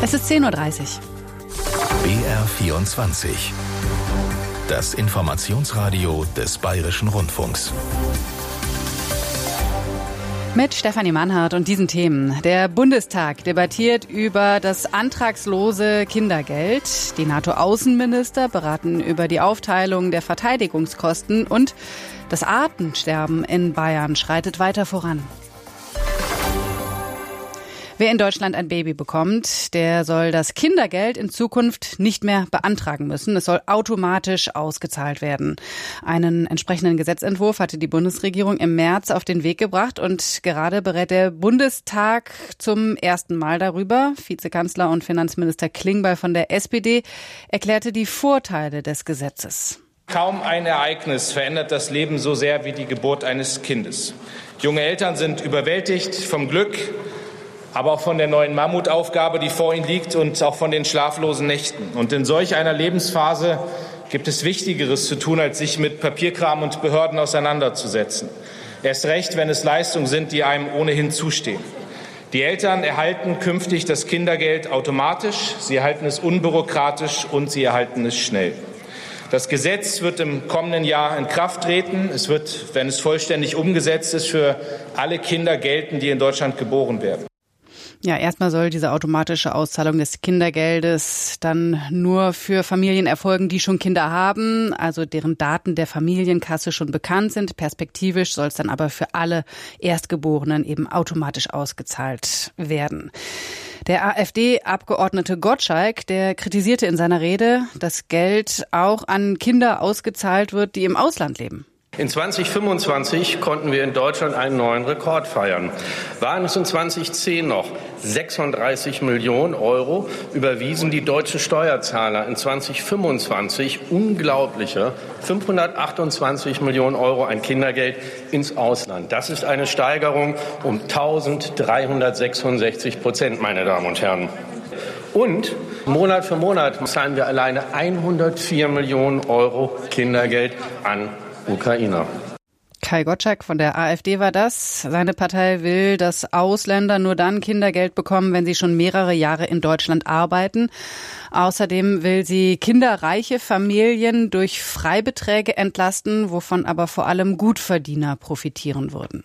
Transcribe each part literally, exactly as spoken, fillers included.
Es ist zehn Uhr dreißig. B R vierundzwanzig. Das Informationsradio des Bayerischen Rundfunks. Mit Stefanie Mannhardt und diesen Themen. Der Bundestag debattiert über das antragslose Kindergeld. Die NATO-Außenminister beraten über die Aufteilung der Verteidigungskosten und das Artensterben in Bayern schreitet weiter voran. Wer in Deutschland ein Baby bekommt, der soll das Kindergeld in Zukunft nicht mehr beantragen müssen. Es soll automatisch ausgezahlt werden. Einen entsprechenden Gesetzentwurf hatte die Bundesregierung im März auf den Weg gebracht und gerade berät der Bundestag zum ersten Mal darüber. Vizekanzler und Finanzminister Klingbeil von der S P D erklärte die Vorteile des Gesetzes. Kaum ein Ereignis verändert das Leben so sehr wie die Geburt eines Kindes. Junge Eltern sind überwältigt vom Glück, aber auch von der neuen Mammutaufgabe, die vor ihnen liegt und auch von den schlaflosen Nächten. Und in solch einer Lebensphase gibt es Wichtigeres zu tun, als sich mit Papierkram und Behörden auseinanderzusetzen. Erst recht, wenn es Leistungen sind, die einem ohnehin zustehen. Die Eltern erhalten künftig das Kindergeld automatisch, sie erhalten es unbürokratisch und sie erhalten es schnell. Das Gesetz wird im kommenden Jahr in Kraft treten. Es wird, wenn es vollständig umgesetzt ist, für alle Kinder gelten, die in Deutschland geboren werden. Ja, erstmal soll diese automatische Auszahlung des Kindergeldes dann nur für Familien erfolgen, die schon Kinder haben, also deren Daten der Familienkasse schon bekannt sind. Perspektivisch soll es dann aber für alle Erstgeborenen eben automatisch ausgezahlt werden. Der AfD-Abgeordnete Gottschalk, der kritisierte in seiner Rede, dass Geld auch an Kinder ausgezahlt wird, die im Ausland leben. In zweitausendfünfundzwanzig konnten wir in Deutschland einen neuen Rekord feiern. Waren es in zweitausendzehn noch sechsunddreißig Millionen Euro, überwiesen die deutschen Steuerzahler in zweitausendfünfundzwanzig unglaubliche fünfhundertachtundzwanzig Millionen Euro an Kindergeld ins Ausland. Das ist eine Steigerung um eintausenddreihundertsechsundsechzig Prozent, meine Damen und Herren. Und Monat für Monat zahlen wir alleine hundertvier Millionen Euro Kindergeld an Ukrainer. Kai Gottschalk von der AfD war das. Seine Partei will, dass Ausländer nur dann Kindergeld bekommen, wenn sie schon mehrere Jahre in Deutschland arbeiten. Außerdem will sie kinderreiche Familien durch Freibeträge entlasten, wovon aber vor allem Gutverdiener profitieren würden.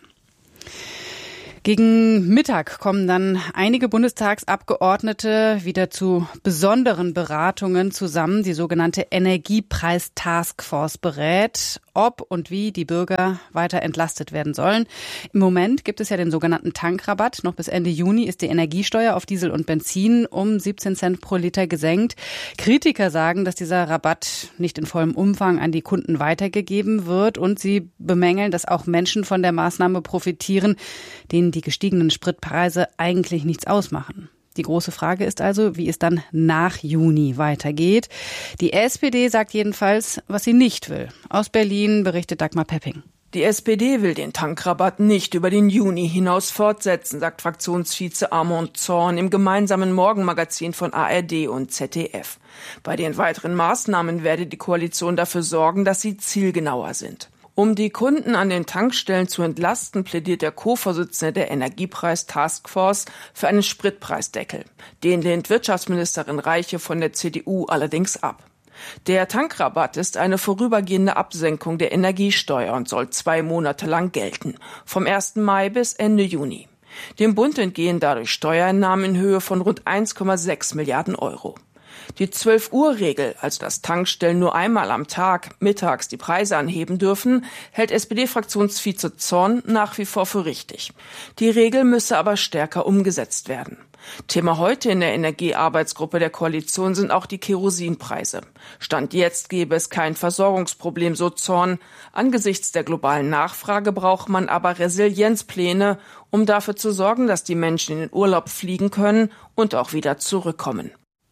Gegen Mittag kommen dann einige Bundestagsabgeordnete wieder zu besonderen Beratungen zusammen. Die sogenannte Energiepreis-Taskforce berät, ob und wie die Bürger weiter entlastet werden sollen. Im Moment gibt es ja den sogenannten Tankrabatt. Noch bis Ende Juni ist die Energiesteuer auf Diesel und Benzin um siebzehn Cent pro Liter gesenkt. Kritiker sagen, dass dieser Rabatt nicht in vollem Umfang an die Kunden weitergegeben wird. Und sie bemängeln, dass auch Menschen von der Maßnahme profitieren, denen die gestiegenen Spritpreise eigentlich nichts ausmachen. Die große Frage ist also, wie es dann nach Juni weitergeht. Die S P D sagt jedenfalls, was sie nicht will. Aus Berlin berichtet Dagmar Pepping. Die S P D will den Tankrabatt nicht über den Juni hinaus fortsetzen, sagt Fraktionsvize Armand Zorn im gemeinsamen Morgenmagazin von A R D und Z D F. Bei den weiteren Maßnahmen werde die Koalition dafür sorgen, dass sie zielgenauer sind. Um die Kunden an den Tankstellen zu entlasten, plädiert der Co-Vorsitzende der Energiepreis-Taskforce für einen Spritpreisdeckel. Den lehnt Wirtschaftsministerin Reiche von der C D U allerdings ab. Der Tankrabatt ist eine vorübergehende Absenkung der Energiesteuer und soll zwei Monate lang gelten, vom ersten Mai bis Ende Juni. Dem Bund entgehen dadurch Steuereinnahmen in Höhe von rund eins Komma sechs Milliarden Euro. Die zwölf-Uhr-Regel, also dass Tankstellen nur einmal am Tag mittags die Preise anheben dürfen, hält S P D-Fraktionsvize Zorn nach wie vor für richtig. Die Regel müsse aber stärker umgesetzt werden. Thema heute in der Energiearbeitsgruppe der Koalition sind auch die Kerosinpreise. Stand jetzt gäbe es kein Versorgungsproblem, so Zorn. Angesichts der globalen Nachfrage braucht man aber Resilienzpläne, um dafür zu sorgen, dass die Menschen in den Urlaub fliegen können und auch wieder zurückkommen.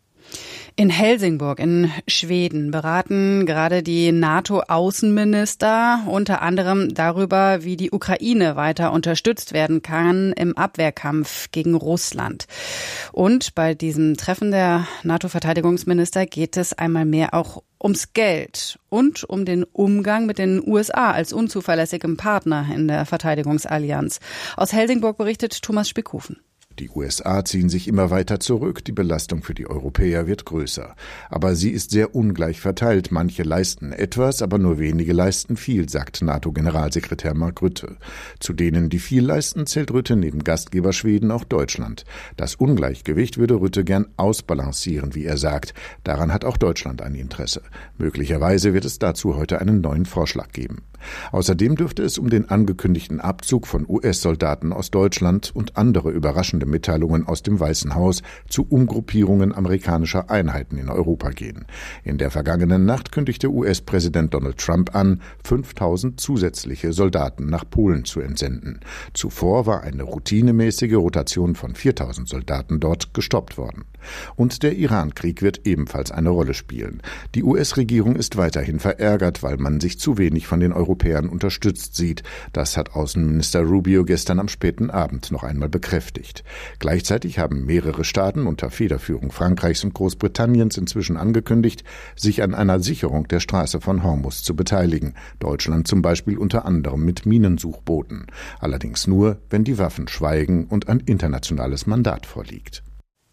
In Helsingborg in Schweden beraten gerade die NATO-Außenminister unter anderem darüber, wie die Ukraine weiter unterstützt werden kann im Abwehrkampf gegen Russland. Und bei diesem Treffen der NATO-Verteidigungsminister geht es einmal mehr auch ums Geld und um den Umgang mit den U S A als unzuverlässigem Partner in der Verteidigungsallianz. Aus Helsingborg berichtet Thomas Spickhofen. Die U S A ziehen sich immer weiter zurück, die Belastung für die Europäer wird größer. Aber sie ist sehr ungleich verteilt. Manche leisten etwas, aber nur wenige leisten viel, sagt NATO-Generalsekretär Mark Rutte. Zu denen, die viel leisten, zählt Rutte neben Gastgeber Schweden auch Deutschland. Das Ungleichgewicht würde Rutte gern ausbalancieren, wie er sagt. Daran hat auch Deutschland ein Interesse. Möglicherweise wird es dazu heute einen neuen Vorschlag geben. Außerdem dürfte es um den angekündigten Abzug von U S-Soldaten aus Deutschland und andere überraschende Mitteilungen aus dem Weißen Haus zu Umgruppierungen amerikanischer Einheiten in Europa gehen. In der vergangenen Nacht kündigte U S-Präsident Donald Trump an, fünftausend zusätzliche Soldaten nach Polen zu entsenden. Zuvor war eine routinemäßige Rotation von viertausend Soldaten dort gestoppt worden. Und der Iran-Krieg wird ebenfalls eine Rolle spielen. Die U S-Regierung ist weiterhin verärgert, weil man sich zu wenig von den Europäern unterstützt sieht. Das hat Außenminister Rubio gestern am späten Abend noch einmal bekräftigt. Gleichzeitig haben mehrere Staaten unter Federführung Frankreichs und Großbritanniens inzwischen angekündigt, sich an einer Sicherung der Straße von Hormuz zu beteiligen. Deutschland zum Beispiel unter anderem mit Minensuchbooten. Allerdings nur, wenn die Waffen schweigen und ein internationales Mandat vorliegt.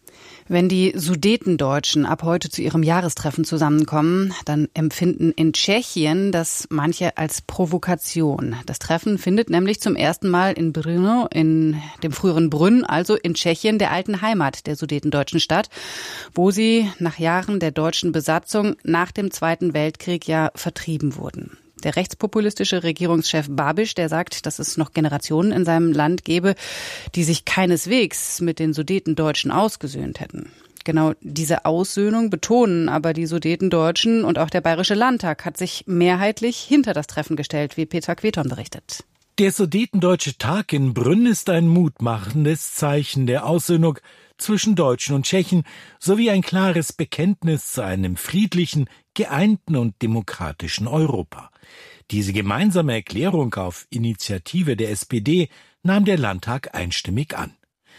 Wenn die Sudetendeutschen ab heute zu ihrem Jahrestreffen zusammenkommen, dann empfinden in Tschechien das manche als Provokation. Das Treffen findet nämlich zum ersten Mal in Brno, in dem früheren Brünn, also in Tschechien, der alten Heimat der Sudetendeutschen statt, wo sie nach Jahren der deutschen Besatzung nach dem Zweiten Weltkrieg ja vertrieben wurden. Der rechtspopulistische Regierungschef Babiš, der sagt, dass es noch Generationen in seinem Land gäbe, die sich keineswegs mit den Sudetendeutschen ausgesöhnt hätten. Genau diese Aussöhnung betonen aber die Sudetendeutschen und auch der Bayerische Landtag hat sich mehrheitlich hinter das Treffen gestellt, wie Peter Queton berichtet. Der Sudetendeutsche Tag in Brünn ist ein mutmachendes Zeichen der Aussöhnung zwischen Deutschen und Tschechen sowie ein klares Bekenntnis zu einem friedlichen, geeinten und demokratischen Europa. Diese gemeinsame Erklärung auf Initiative der S P D nahm der Landtag einstimmig an.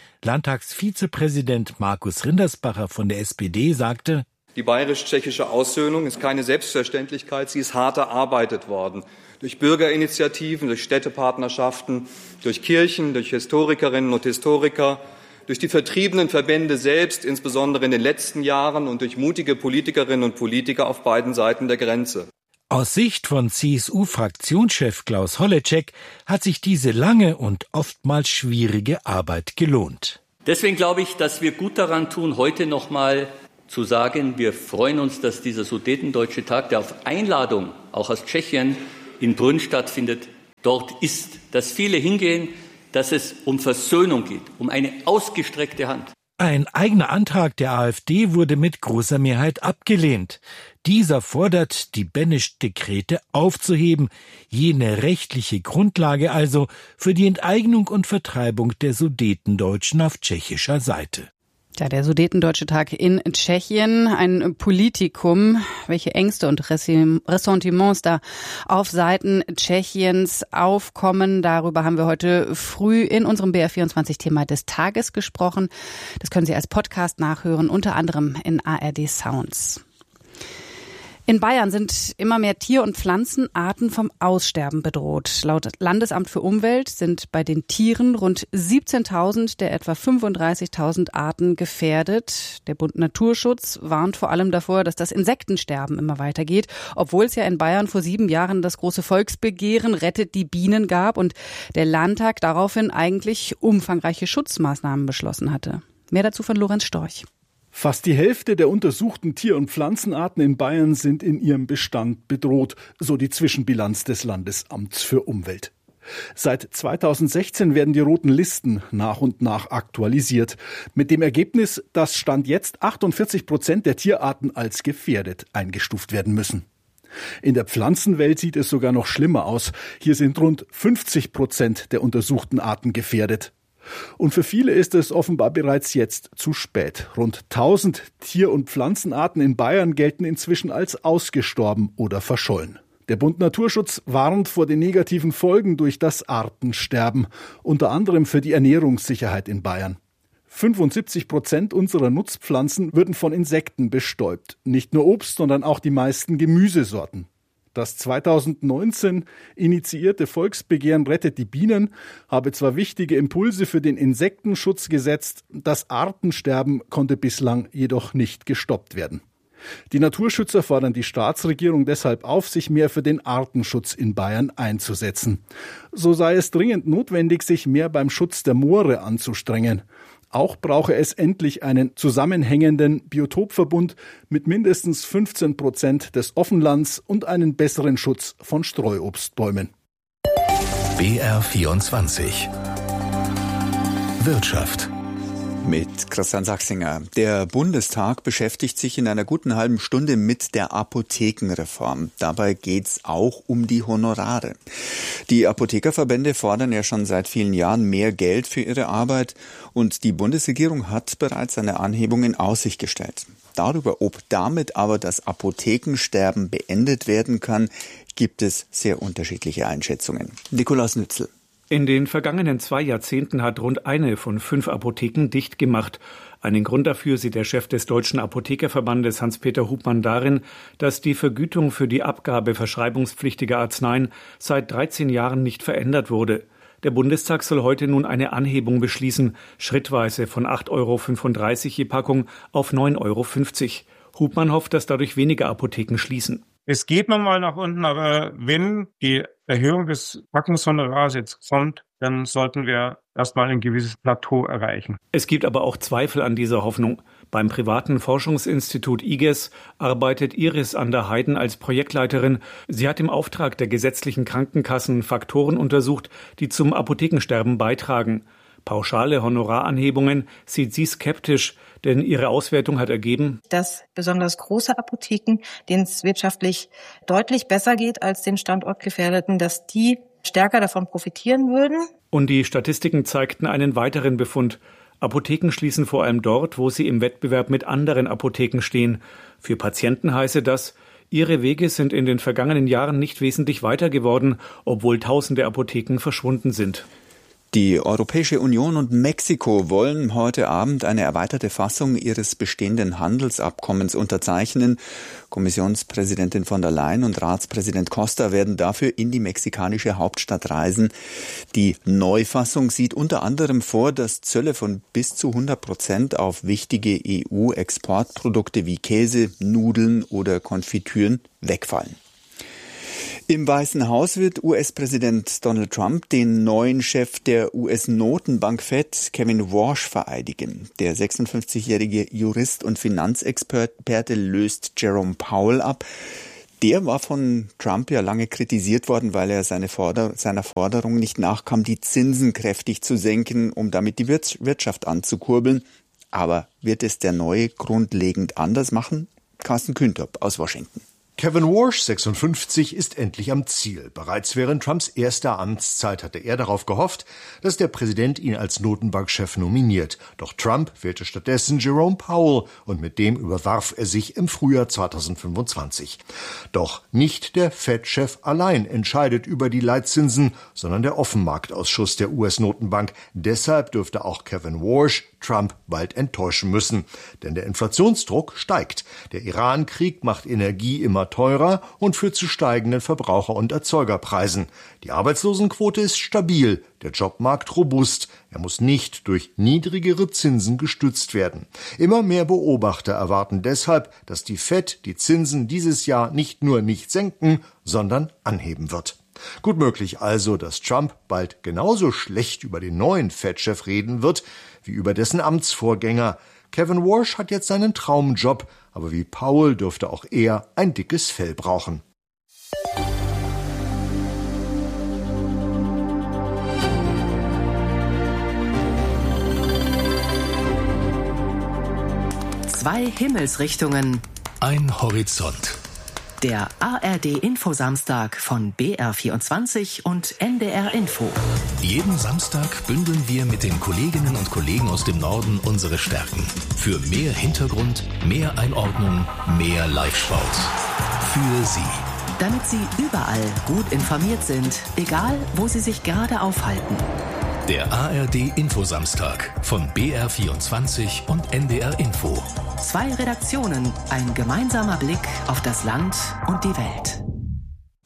Landtagsvizepräsident Markus Rindersbacher von der S P D sagte: Die bayerisch-tschechische Aussöhnung ist keine Selbstverständlichkeit, sie ist hart erarbeitet worden. Durch Bürgerinitiativen, durch Städtepartnerschaften, durch Kirchen, durch Historikerinnen und Historiker, durch die vertriebenen Verbände selbst, insbesondere in den letzten Jahren, und durch mutige Politikerinnen und Politiker auf beiden Seiten der Grenze. Aus Sicht von C S U-Fraktionschef Klaus Holleczek hat sich diese lange und oftmals schwierige Arbeit gelohnt. Deswegen glaube ich, dass wir gut daran tun, heute noch mal zu sagen, wir freuen uns, dass dieser Sudetendeutsche Tag, der auf Einladung auch aus Tschechien in Brünn stattfindet, dort ist, dass viele hingehen, dass es um Versöhnung geht, um eine ausgestreckte Hand. Ein eigener Antrag der AfD wurde mit großer Mehrheit abgelehnt. Dieser fordert, die Benesch-Dekrete aufzuheben, jene rechtliche Grundlage also für die Enteignung und Vertreibung der Sudetendeutschen auf tschechischer Seite. Ja, der Sudetendeutsche Tag in Tschechien, ein Politikum, welche Ängste und Ressentiments da auf Seiten Tschechiens aufkommen. Darüber haben wir heute früh in unserem B R vierundzwanzig-Thema des Tages gesprochen. Das können Sie als Podcast nachhören, unter anderem in A R D Sounds. In Bayern sind immer mehr Tier- und Pflanzenarten vom Aussterben bedroht. Laut Landesamt für Umwelt sind bei den Tieren rund siebzehntausend der etwa fünfunddreißigtausend Arten gefährdet. Der Bund Naturschutz warnt vor allem davor, dass das Insektensterben immer weitergeht, obwohl es ja in Bayern vor sieben Jahren das große Volksbegehren Rettet die Bienen gab und der Landtag daraufhin eigentlich umfangreiche Schutzmaßnahmen beschlossen hatte. Mehr dazu von Lorenz Storch. Fast die Hälfte der untersuchten Tier- und Pflanzenarten in Bayern sind in ihrem Bestand bedroht, so die Zwischenbilanz des Landesamts für Umwelt. Seit zweitausendsechzehn werden die roten Listen nach und nach aktualisiert. Mit dem Ergebnis, dass Stand jetzt achtundvierzig Prozent der Tierarten als gefährdet eingestuft werden müssen. In der Pflanzenwelt sieht es sogar noch schlimmer aus. Hier sind rund fünfzig Prozent der untersuchten Arten gefährdet. Und für viele ist es offenbar bereits jetzt zu spät. Rund tausend Tier- und Pflanzenarten in Bayern gelten inzwischen als ausgestorben oder verschollen. Der Bund Naturschutz warnt vor den negativen Folgen durch das Artensterben, unter anderem für die Ernährungssicherheit in Bayern. fünfundsiebzig Prozent unserer Nutzpflanzen würden von Insekten bestäubt. Nicht nur Obst, sondern auch die meisten Gemüsesorten. Das zweitausendneunzehn initiierte Volksbegehren Rettet die Bienen habe zwar wichtige Impulse für den Insektenschutz gesetzt, das Artensterben konnte bislang jedoch nicht gestoppt werden. Die Naturschützer fordern die Staatsregierung deshalb auf, sich mehr für den Artenschutz in Bayern einzusetzen. So sei es dringend notwendig, sich mehr beim Schutz der Moore anzustrengen. Auch brauche es endlich einen zusammenhängenden Biotopverbund mit mindestens fünfzehn Prozent des Offenlands und einen besseren Schutz von Streuobstbäumen. B R vierundzwanzig Wirtschaft. Mit Christian Sachsinger. Der Bundestag beschäftigt sich in einer guten halben Stunde mit der Apothekenreform. Dabei geht's auch um die Honorare. Die Apothekerverbände fordern ja schon seit vielen Jahren mehr Geld für ihre Arbeit und die Bundesregierung hat bereits eine Anhebung in Aussicht gestellt. Darüber, ob damit aber das Apothekensterben beendet werden kann, gibt es sehr unterschiedliche Einschätzungen. Nikolaus Nützel. In den vergangenen zwei Jahrzehnten hat rund eine von fünf Apotheken dicht gemacht. Einen Grund dafür sieht der Chef des Deutschen Apothekerverbandes Hans-Peter Hubmann darin, dass die Vergütung für die Abgabe verschreibungspflichtiger Arzneien seit dreizehn Jahren nicht verändert wurde. Der Bundestag soll heute nun eine Anhebung beschließen, schrittweise von acht Euro fünfunddreißig je Packung auf neun Euro fünfzig. Hubmann hofft, dass dadurch weniger Apotheken schließen. Es geht nochmal nach unten, aber wenn die Erhöhung des Packungshonorars jetzt kommt, dann sollten wir erstmal ein gewisses Plateau erreichen. Es gibt aber auch Zweifel an dieser Hoffnung. Beim privaten Forschungsinstitut I G E S arbeitet Iris an der Heiden als Projektleiterin. Sie hat im Auftrag der gesetzlichen Krankenkassen Faktoren untersucht, die zum Apothekensterben beitragen. Pauschale Honoraranhebungen sieht sie skeptisch, denn ihre Auswertung hat ergeben, dass besonders große Apotheken, denen es wirtschaftlich deutlich besser geht als den Standortgefährdeten, dass die stärker davon profitieren würden. Und die Statistiken zeigten einen weiteren Befund. Apotheken schließen vor allem dort, wo sie im Wettbewerb mit anderen Apotheken stehen. Für Patienten heiße das, ihre Wege sind in den vergangenen Jahren nicht wesentlich weiter geworden, obwohl tausende Apotheken verschwunden sind. Die Europäische Union und Mexiko wollen heute Abend eine erweiterte Fassung ihres bestehenden Handelsabkommens unterzeichnen. Kommissionspräsidentin von der Leyen und Ratspräsident Costa werden dafür in die mexikanische Hauptstadt reisen. Die Neufassung sieht unter anderem vor, dass Zölle von bis zu hundert Prozent auf wichtige E U-Exportprodukte wie Käse, Nudeln oder Konfitüren wegfallen. Im Weißen Haus wird U S-Präsident Donald Trump den neuen Chef der U S-Notenbank Fed, Kevin Warsh, vereidigen. Der sechsundfünfzigjährige Jurist und Finanzexperte löst Jerome Powell ab. Der war von Trump ja lange kritisiert worden, weil er seine Forder- seiner Forderung nicht nachkam, die Zinsen kräftig zu senken, um damit die Wirtschaft anzukurbeln. Aber wird es der Neue grundlegend anders machen? Carsten Küntop aus Washington. Kevin Warsh, sechsundfünfzig, ist endlich am Ziel. Bereits während Trumps erster Amtszeit hatte er darauf gehofft, dass der Präsident ihn als Notenbankchef nominiert. Doch Trump wählte stattdessen Jerome Powell und mit dem überwarf er sich im Frühjahr zweitausendfünfundzwanzig. Doch nicht der Fed-Chef allein entscheidet über die Leitzinsen, sondern der Offenmarktausschuss der U S-Notenbank. Deshalb dürfte auch Kevin Warsh Trump bald enttäuschen müssen. Denn der Inflationsdruck steigt. Der Iran-Krieg macht Energie immer teurer und führt zu steigenden Verbraucher- und Erzeugerpreisen. Die Arbeitslosenquote ist stabil, der Jobmarkt robust. Er muss nicht durch niedrigere Zinsen gestützt werden. Immer mehr Beobachter erwarten deshalb, dass die Fed die Zinsen dieses Jahr nicht nur nicht senken, sondern anheben wird. Gut möglich also, dass Trump bald genauso schlecht über den neuen Fed-Chef reden wird, wie über dessen Amtsvorgänger. Kevin Warsh hat jetzt seinen Traumjob, aber wie Powell dürfte auch er ein dickes Fell brauchen. Zwei Himmelsrichtungen. Ein Horizont. Der A R D-Info-Samstag von B R vierundzwanzig und N D R Info. Jeden Samstag bündeln wir mit den Kolleginnen und Kollegen aus dem Norden unsere Stärken. Für mehr Hintergrund, mehr Einordnung, mehr Live-Sport. Für Sie. Damit Sie überall gut informiert sind, egal wo Sie sich gerade aufhalten. Der A R D-Info-Samstag von B R vierundzwanzig und N D R Info. Zwei Redaktionen, ein gemeinsamer Blick auf das Land und die Welt.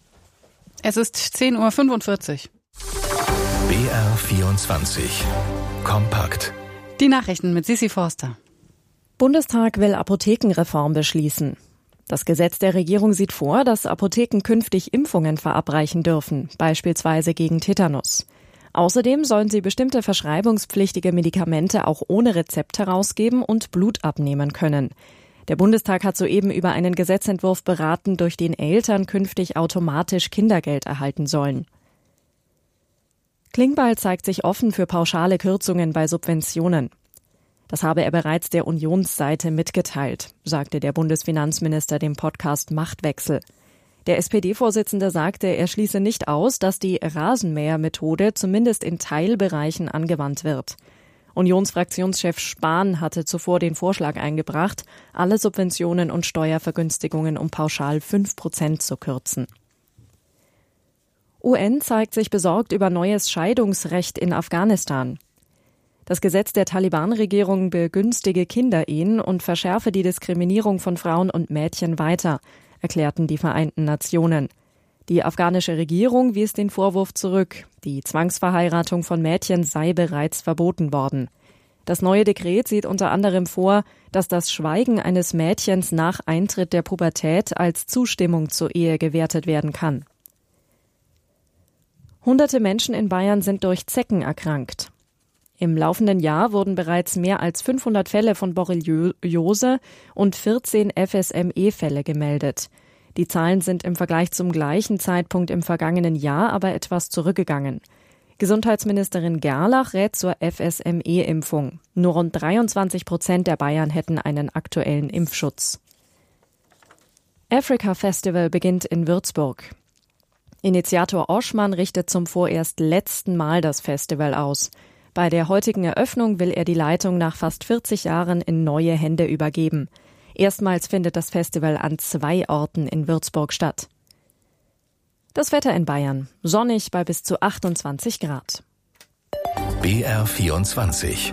Es ist zehn Uhr fünfundvierzig. B R vierundzwanzig. Kompakt. Die Nachrichten mit Sissi Forster. Bundestag will Apothekenreform beschließen. Das Gesetz der Regierung sieht vor, dass Apotheken künftig Impfungen verabreichen dürfen, beispielsweise gegen Tetanus. Außerdem sollen sie bestimmte verschreibungspflichtige Medikamente auch ohne Rezept herausgeben und Blut abnehmen können. Der Bundestag hat soeben über einen Gesetzentwurf beraten, durch den Eltern künftig automatisch Kindergeld erhalten sollen. Klingbeil zeigt sich offen für pauschale Kürzungen bei Subventionen. Das habe er bereits der Unionsseite mitgeteilt, sagte der Bundesfinanzminister dem Podcast Machtwechsel. Der S P D-Vorsitzende sagte, er schließe nicht aus, dass die Rasenmähermethode zumindest in Teilbereichen angewandt wird. Unionsfraktionschef Spahn hatte zuvor den Vorschlag eingebracht, alle Subventionen und Steuervergünstigungen um pauschal fünf Prozent zu kürzen. U N zeigt sich besorgt über neues Scheidungsrecht in Afghanistan. Das Gesetz der Taliban-Regierung begünstige Kinderehen und verschärfe die Diskriminierung von Frauen und Mädchen weiter, erklärten die Vereinten Nationen. Die afghanische Regierung wies den Vorwurf zurück, die Zwangsverheiratung von Mädchen sei bereits verboten worden. Das neue Dekret sieht unter anderem vor, dass das Schweigen eines Mädchens nach Eintritt der Pubertät als Zustimmung zur Ehe gewertet werden kann. Hunderte Menschen in Bayern sind durch Zecken erkrankt. Im laufenden Jahr wurden bereits mehr als fünfhundert Fälle von Borreliose und vierzehn F S M E-Fälle gemeldet. Die Zahlen sind im Vergleich zum gleichen Zeitpunkt im vergangenen Jahr aber etwas zurückgegangen. Gesundheitsministerin Gerlach rät zur F S M E-Impfung. Nur rund dreiundzwanzig Prozent der Bayern hätten einen aktuellen Impfschutz. Africa Festival beginnt in Würzburg. Initiator Oschmann richtet zum vorerst letzten Mal das Festival aus. Bei der heutigen Eröffnung will er die Leitung nach fast vierzig Jahren in neue Hände übergeben. Erstmals findet das Festival an zwei Orten in Würzburg statt. Das Wetter in Bayern. Sonnig bei bis zu achtundzwanzig Grad. B R vierundzwanzig.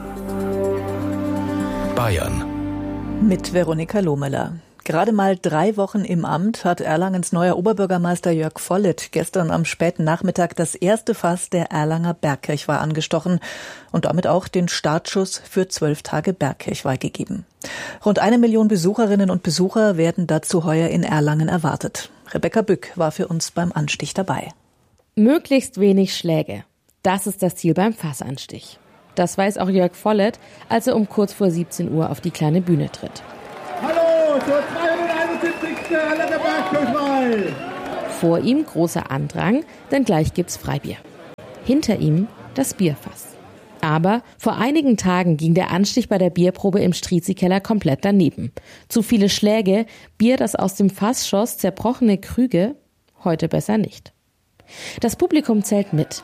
Bayern. Mit Veronika Lohmeller. Gerade mal drei Wochen im Amt hat Erlangens neuer Oberbürgermeister Jörg Vollett gestern am späten Nachmittag das erste Fass der Erlanger Bergkirchweih angestochen und damit auch den Startschuss für zwölf Tage Bergkirchweih gegeben. Rund eine Million Besucherinnen und Besucher werden dazu heuer in Erlangen erwartet. Rebecca Bück war für uns beim Anstich dabei. Möglichst wenig Schläge. Das ist das Ziel beim Fassanstich. Das weiß auch Jörg Vollett, als er um kurz vor siebzehn Uhr auf die kleine Bühne tritt. Hallo zur zweihunderteinundsiebzigsten Erlanger Bergkirchweih. Vor ihm großer Andrang, denn gleich gibt's Freibier. Hinter ihm das Bierfass. Aber vor einigen Tagen ging der Anstich bei der Bierprobe im Strizi-Keller komplett daneben. Zu viele Schläge, Bier, das aus dem Fass schoss, zerbrochene Krüge, heute besser nicht. Das Publikum zählt mit.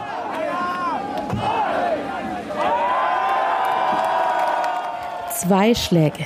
Zwei Schläge.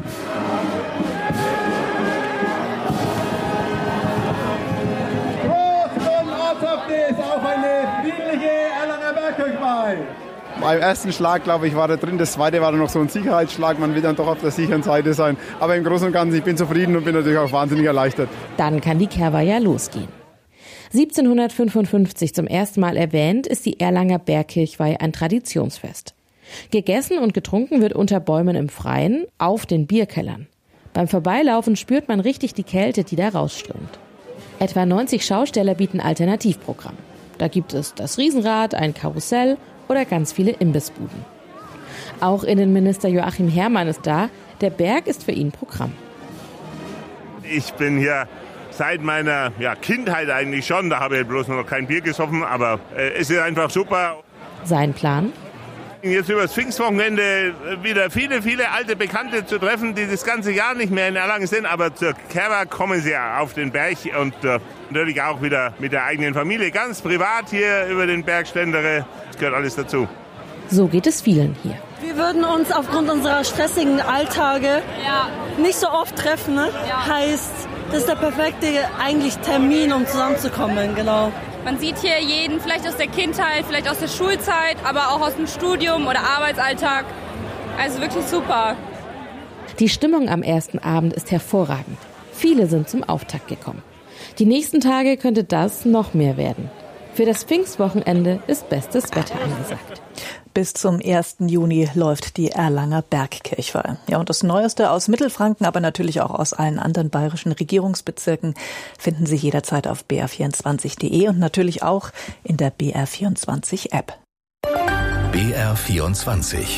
Auf eine friedliche Erlanger Bergkirchweih. Beim ersten Schlag, glaube ich, war er drin. Das zweite war dann noch so ein Sicherheitsschlag. Man will dann doch auf der sicheren Seite sein. Aber im Großen und Ganzen, ich bin zufrieden und bin natürlich auch wahnsinnig erleichtert. Dann kann die Kehrweih ja losgehen. siebzehnhundertfünfundfünfzig zum ersten Mal erwähnt, ist die Erlanger Bergkirchweih ein Traditionsfest. Gegessen und getrunken wird unter Bäumen im Freien, auf den Bierkellern. Beim Vorbeilaufen spürt man richtig die Kälte, die da rausströmt. Etwa neunzig Schausteller bieten Alternativprogramm. Da gibt es das Riesenrad, ein Karussell oder ganz viele Imbissbuden. Auch Innenminister Joachim Herrmann ist da. Der Berg ist für ihn Programm. Ich bin hier seit meiner ja, Kindheit eigentlich schon. Da habe ich bloß noch kein Bier gesoffen, aber äh, es ist einfach super. Sein Plan? Jetzt über das Pfingstwochenende wieder viele, viele alte Bekannte zu treffen, die das ganze Jahr nicht mehr in Erlangen sind. Aber zur Kehrweih kommen sie auf den Berg und äh, natürlich auch wieder mit der eigenen Familie. Ganz privat hier über den Berg schlendere. Das gehört alles dazu. So geht es vielen hier. Wir würden uns aufgrund unserer stressigen Alltage ja. nicht so oft treffen. Ne? Ja. Heißt, das ist der perfekte eigentlich Termin, um zusammenzukommen. Genau. Man sieht hier jeden, vielleicht aus der Kindheit, vielleicht aus der Schulzeit, aber auch aus dem Studium oder Arbeitsalltag. Also wirklich super. Die Stimmung am ersten Abend ist hervorragend. Viele sind zum Auftakt gekommen. Die nächsten Tage könnte das noch mehr werden. Für das Pfingstwochenende ist bestes Wetter angesagt. Bis zum ersten Juni läuft die Erlanger Bergkirchweih. Ja, und das Neueste aus Mittelfranken, aber natürlich auch aus allen anderen bayerischen Regierungsbezirken finden Sie jederzeit auf b r vierundzwanzig punkt de und natürlich auch in der B R vierundzwanzig App. B R vierundzwanzig.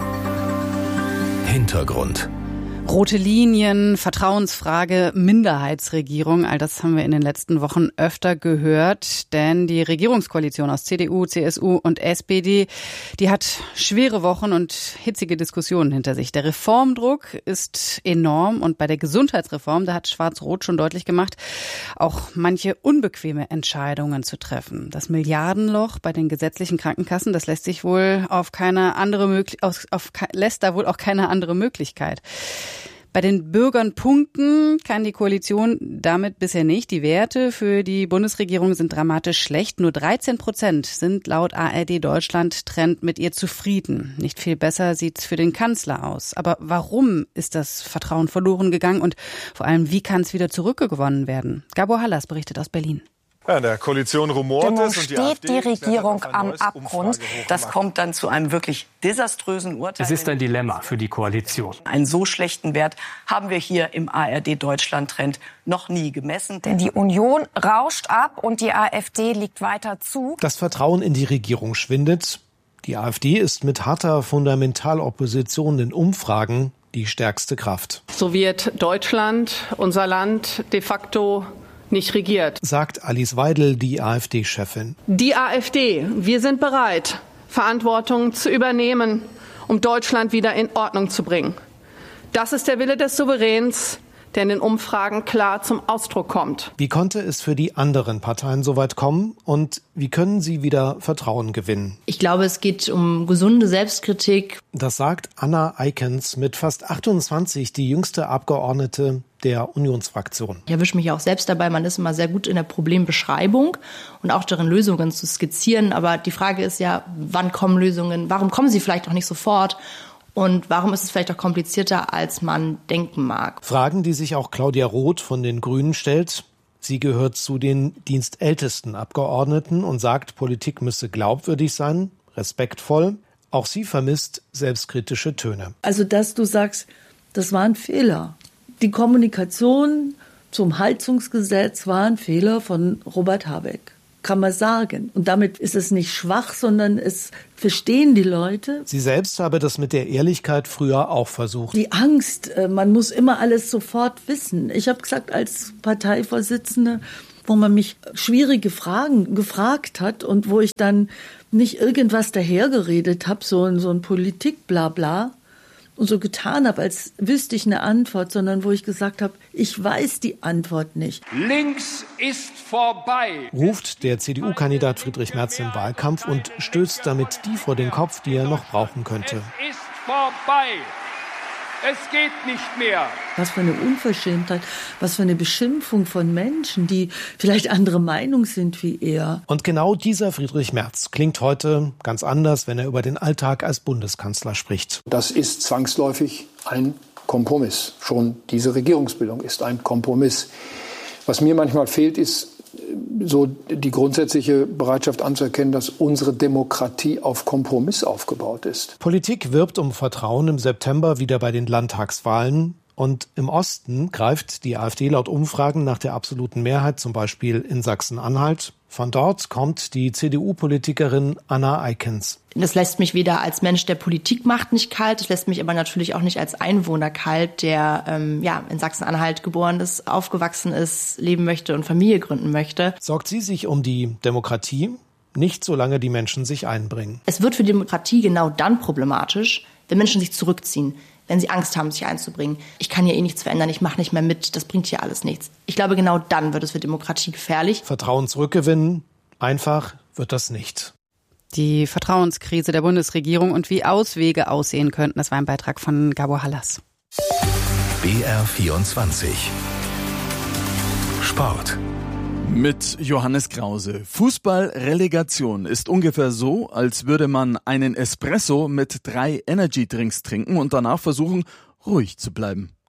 Hintergrund. Rote Linien, Vertrauensfrage, Minderheitsregierung, all das haben wir in den letzten Wochen öfter gehört, denn die Regierungskoalition aus C D U, C S U und S P D, die hat schwere Wochen und hitzige Diskussionen hinter sich. Der Reformdruck ist enorm und bei der Gesundheitsreform, da hat Schwarz-Rot schon deutlich gemacht, auch manche unbequeme Entscheidungen zu treffen. Das Milliardenloch bei den gesetzlichen Krankenkassen, das lässt sich wohl auf keine andere Möglichkeit, auf, auf, lässt da wohl auch keine andere Möglichkeit. Bei den Bürgern punkten kann die Koalition damit bisher nicht. Die Werte für die Bundesregierung sind dramatisch schlecht. Nur dreizehn Prozent sind laut A R D Deutschland Trend mit ihr zufrieden. Nicht viel besser sieht's für den Kanzler aus. Aber warum ist das Vertrauen verloren gegangen und vor allem, wie kann es wieder zurückgewonnen werden? Gabor Hallas berichtet aus Berlin. Ja, in der Koalition rumort es und die steht AfD die Regierung am Abgrund. Das kommt dann zu einem wirklich desaströsen Urteil. Es ist ein Dilemma für die Koalition. Einen so schlechten Wert haben wir hier im A R D Deutschland-Trend noch nie gemessen. Denn die Union rauscht ab und die AfD liegt weiter zu. Das Vertrauen in die Regierung schwindet. Die AfD ist mit harter Fundamentalopposition in Umfragen die stärkste Kraft. So wird Deutschland, unser Land, de facto nicht regiert, sagt Alice Weidel, die AfD-Chefin. Die AfD, wir sind bereit, Verantwortung zu übernehmen, um Deutschland wieder in Ordnung zu bringen. Das ist der Wille des Souveräns, der in den Umfragen klar zum Ausdruck kommt. Wie konnte es für die anderen Parteien so weit kommen und wie können sie wieder Vertrauen gewinnen? Ich glaube, es geht um gesunde Selbstkritik. Das sagt Anna Eikens, mit fast achtundzwanzig die jüngste Abgeordnete der Unionsfraktion. Ich erwische mich auch selbst dabei, man ist immer sehr gut in der Problembeschreibung und auch darin, Lösungen zu skizzieren. Aber die Frage ist ja, wann kommen Lösungen? Warum kommen sie vielleicht auch nicht sofort? Und warum ist es vielleicht auch komplizierter, als man denken mag? Fragen, die sich auch Claudia Roth von den Grünen stellt. Sie gehört zu den dienstältesten Abgeordneten und sagt, Politik müsse glaubwürdig sein, respektvoll. Auch sie vermisst selbstkritische Töne. Also, dass du sagst, das war ein Fehler. Die Kommunikation zum Heizungsgesetz war ein Fehler von Robert Habeck, kann man sagen. Und damit ist es nicht schwach, sondern es verstehen die Leute. Sie selbst habe das mit der Ehrlichkeit früher auch versucht. Die Angst, man muss immer alles sofort wissen. Ich habe gesagt, als Parteivorsitzende, wo man mich schwierige Fragen gefragt hat und wo ich dann nicht irgendwas dahergeredet habe, so, so ein Politik-Blabla, und so getan habe, als wüsste ich eine Antwort, sondern wo ich gesagt habe, ich weiß die Antwort nicht. Links ist vorbei, ruft der C D U-Kandidat Friedrich Merz im Wahlkampf und stößt damit die vor den Kopf, die er noch brauchen könnte. Es ist vorbei. Es geht nicht mehr. Was für eine Unverschämtheit, was für eine Beschimpfung von Menschen, die vielleicht andere Meinung sind wie er. Und genau dieser Friedrich Merz klingt heute ganz anders, wenn er über den Alltag als Bundeskanzler spricht. Das ist zwangsläufig ein Kompromiss. Schon diese Regierungsbildung ist ein Kompromiss. Was mir manchmal fehlt, ist so die grundsätzliche Bereitschaft anzuerkennen, dass unsere Demokratie auf Kompromiss aufgebaut ist. Politik wirbt um Vertrauen im September wieder bei den Landtagswahlen. Und im Osten greift die AfD laut Umfragen nach der absoluten Mehrheit, zum Beispiel in Sachsen-Anhalt. Von dort kommt die C D U-Politikerin Anna Eikens. Das lässt mich weder als Mensch, der Politik macht, nicht kalt. Das lässt mich aber natürlich auch nicht als Einwohner kalt, der ähm, ja in Sachsen-Anhalt geboren ist, aufgewachsen ist, leben möchte und Familie gründen möchte. Sorgt sie sich um die Demokratie? Nicht, solange die Menschen sich einbringen. Es wird für die Demokratie genau dann problematisch, wenn Menschen sich zurückziehen, wenn sie Angst haben, sich einzubringen. Ich kann hier eh nichts verändern, ich mache nicht mehr mit, das bringt hier alles nichts. Ich glaube, genau dann wird es für Demokratie gefährlich. Vertrauen zurückgewinnen, einfach wird das nicht. Die Vertrauenskrise der Bundesregierung und wie Auswege aussehen könnten, das war ein Beitrag von Gabor Hallas. B R vierundzwanzig. Sport. Mit Johannes Krause. Fußball-Relegation ist ungefähr so, als würde man einen Espresso mit drei Energy-Drinks trinken und danach versuchen, ruhig zu bleiben.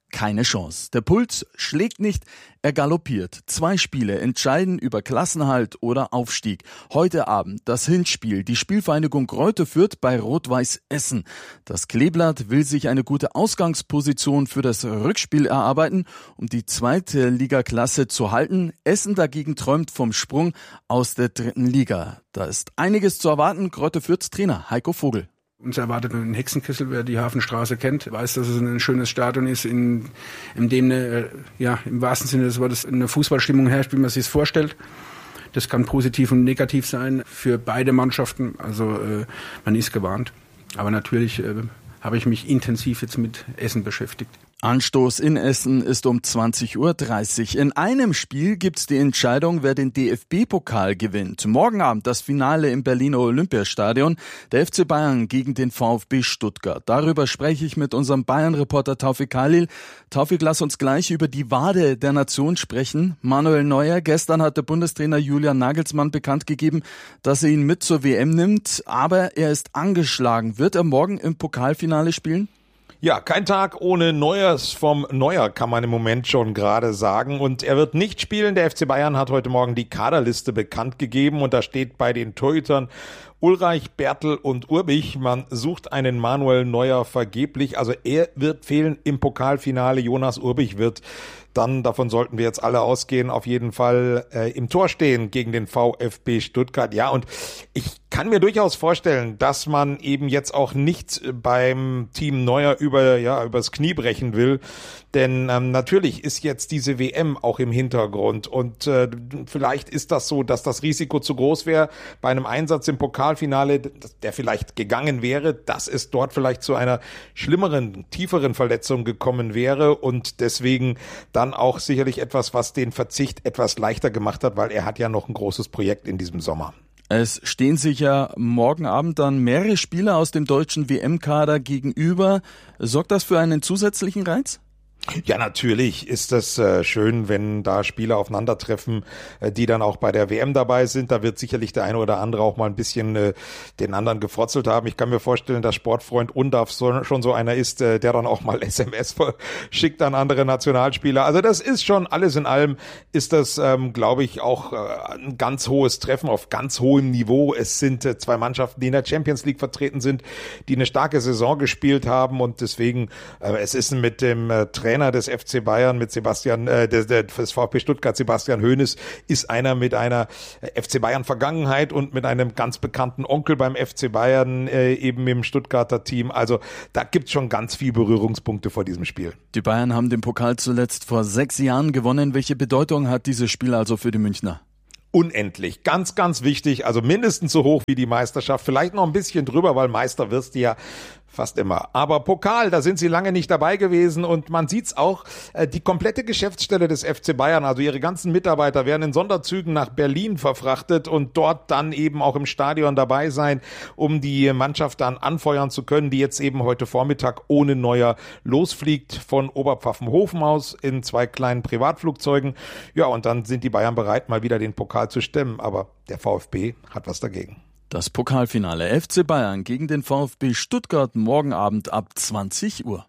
keine Chance. Der Puls schlägt nicht, er galoppiert. Zwei Spiele entscheiden über Klassenerhalt oder Aufstieg. Heute Abend das Hinspiel. Die Spielvereinigung Greuther Fürth bei Rot-Weiß Essen. Das Kleeblatt will sich eine gute Ausgangsposition für das Rückspiel erarbeiten, um die zweite Ligaklasse zu halten. Essen dagegen träumt vom Sprung aus der dritten Liga. Da ist einiges zu erwarten. Greuther Fürths Trainer Heiko Vogel. Uns erwartet ein Hexenkessel, wer die Hafenstraße kennt, weiß, dass es ein schönes Stadion ist, in, in dem eine, ja, im wahrsten Sinne des Wortes eine Fußballstimmung herrscht, wie man sich es vorstellt. Das kann positiv und negativ sein für beide Mannschaften. Also äh, man ist gewarnt. Aber natürlich äh, habe ich mich intensiv jetzt mit Essen beschäftigt. Anstoß in Essen ist um zwanzig Uhr dreißig. In einem Spiel gibt's die Entscheidung, wer den D F B-Pokal gewinnt. Morgen Abend das Finale im Berliner Olympiastadion. Der F C Bayern gegen den VfB Stuttgart. Darüber spreche ich mit unserem Bayern-Reporter Taufik Khalil. Taufik, lass uns gleich über die Wade der Nation sprechen. Manuel Neuer, gestern hat der Bundestrainer Julian Nagelsmann bekannt gegeben, dass er ihn mit zur W M nimmt. Aber er ist angeschlagen. Wird er morgen im Pokalfinale spielen? Ja, kein Tag ohne Neuers vom Neuer, kann man im Moment schon gerade sagen. Und er wird nicht spielen. Der F C Bayern hat heute Morgen die Kaderliste bekannt gegeben. Und da steht bei den Torhütern Ulreich, Bertel und Urbich. Man sucht einen Manuel Neuer vergeblich. Also er wird fehlen im Pokalfinale. Jonas Urbich wird dann, davon sollten wir jetzt alle ausgehen, auf jeden Fall äh, im Tor stehen gegen den VfB Stuttgart. Ja, und ich kann mir durchaus vorstellen, dass man eben jetzt auch nicht beim Team Neuer über ja übers Knie brechen will, denn ähm, natürlich ist jetzt diese W M auch im Hintergrund und äh, vielleicht ist das so, dass das Risiko zu groß wäre bei einem Einsatz im Pokalfinale, der vielleicht gegangen wäre, dass es dort vielleicht zu einer schlimmeren, tieferen Verletzung gekommen wäre und deswegen dann auch sicherlich etwas, was den Verzicht etwas leichter gemacht hat, weil er hat ja noch ein großes Projekt in diesem Sommer. Es stehen sich ja morgen Abend dann mehrere Spieler aus dem deutschen W M-Kader gegenüber. Sorgt das für einen zusätzlichen Reiz? Ja, natürlich ist das äh, schön, wenn da Spieler aufeinandertreffen, äh, die dann auch bei der W M dabei sind. Da wird sicherlich der eine oder andere auch mal ein bisschen äh, den anderen gefrotzelt haben. Ich kann mir vorstellen, dass Sportfreund Undaf so, schon so einer ist, äh, der dann auch mal S M S verschickt an andere Nationalspieler. Also das ist schon, alles in allem ist das, ähm, glaube ich, auch äh, ein ganz hohes Treffen auf ganz hohem Niveau. Es sind äh, zwei Mannschaften, die in der Champions League vertreten sind, die eine starke Saison gespielt haben und deswegen, äh, es ist mit dem äh, Trainer des F C Bayern, mit Sebastian, äh, des, des VfB Stuttgart, Sebastian Hoeneß, ist einer mit einer F C Bayern Vergangenheit und mit einem ganz bekannten Onkel beim F C Bayern, äh, eben im Stuttgarter Team. Also da gibt's schon ganz viel Berührungspunkte vor diesem Spiel. Die Bayern haben den Pokal zuletzt vor sechs Jahren gewonnen. Welche Bedeutung hat dieses Spiel also für die Münchner? Unendlich. Ganz, ganz wichtig. Also mindestens so hoch wie die Meisterschaft. Vielleicht noch ein bisschen drüber, weil Meister wirst du ja fast immer. Aber Pokal, da sind sie lange nicht dabei gewesen und man sieht's auch, äh, die komplette Geschäftsstelle des F C Bayern, also ihre ganzen Mitarbeiter werden in Sonderzügen nach Berlin verfrachtet und dort dann eben auch im Stadion dabei sein, um die Mannschaft dann anfeuern zu können, die jetzt eben heute Vormittag ohne Neuer losfliegt von Oberpfaffenhofen aus in zwei kleinen Privatflugzeugen. Ja, und dann sind die Bayern bereit, mal wieder den Pokal zu stemmen, aber der VfB hat was dagegen. Das Pokalfinale F C Bayern gegen den VfB Stuttgart morgen Abend ab zwanzig Uhr.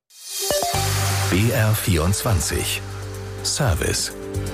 B R vierundzwanzig Service.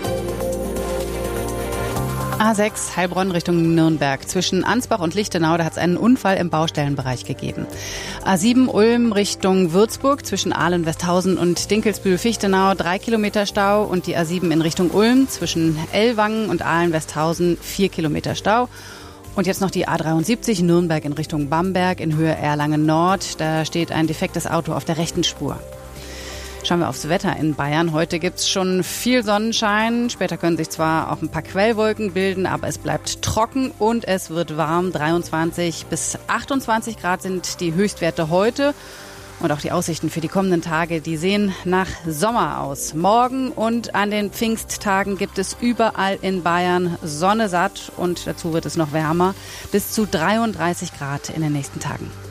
A sechs Heilbronn Richtung Nürnberg. Zwischen Ansbach und Lichtenau, da hat es einen Unfall im Baustellenbereich gegeben. A sieben Ulm Richtung Würzburg. Zwischen Ahlen-Westhausen und Dinkelsbühl-Fichtenau drei Kilometer Stau. Und die A sieben in Richtung Ulm. Zwischen Ellwangen und Ahlen-Westhausen vier Kilometer Stau. Und jetzt noch die A dreiundsiebzig Nürnberg in Richtung Bamberg in Höhe Erlangen Nord. Da steht ein defektes Auto auf der rechten Spur. Schauen wir aufs Wetter in Bayern. Heute gibt's schon viel Sonnenschein. Später können sich zwar auch ein paar Quellwolken bilden, aber es bleibt trocken und es wird warm. dreiundzwanzig bis achtundzwanzig Grad sind die Höchstwerte heute. Und auch die Aussichten für die kommenden Tage, die sehen nach Sommer aus. Morgen und an den Pfingsttagen gibt es überall in Bayern Sonne satt und dazu wird es noch wärmer. Bis zu dreiunddreißig Grad in den nächsten Tagen.